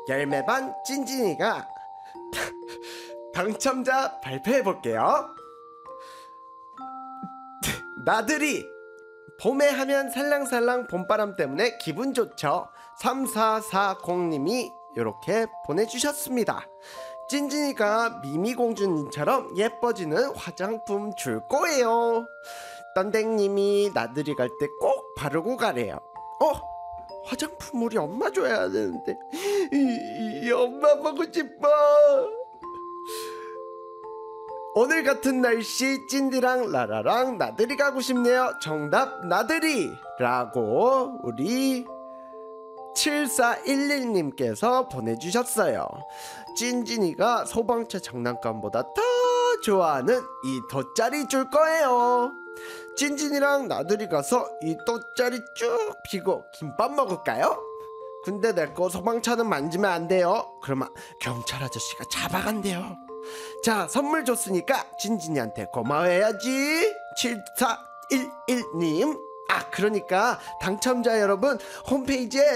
열매반 찐찐이가 당첨자 발표해볼게요. 나들이 봄에 하면 살랑살랑 봄바람 때문에 기분 좋죠. 3440님이 이렇게 보내주셨습니다. 찐찐이가 미미공주님처럼 예뻐지는 화장품 줄 거예요. 떤댕님이 나들이 갈 때 꼭 바르고 가래요. 화장품 우리 엄마 줘야 되는데 이 엄마 보고 싶어. 오늘 같은 날씨 찐디랑 라라랑 나들이 가고 싶네요. 정답 나들이라고 우리 7411님께서 보내주셨어요. 찐진이가 소방차 장난감보다 더 좋아하는 이 돗자리 줄 거예요. 찐진이랑 나들이 가서 이 돗자리 쭉 피고 김밥 먹을까요? 근데 내 거 소방차는 만지면 안 돼요. 그러면 경찰 아저씨가 잡아간대요. 자, 선물 줬으니까 진진이한테 고마워해야지. 7411님. 그러니까 당첨자 여러분 홈페이지에